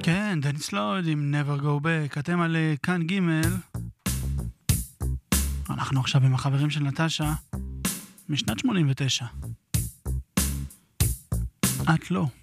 כן, דניס לוד עם Never Go Back. אתם על כאן ג'. אנחנו עכשיו עם החברים של נטשה משנת 89. את לא.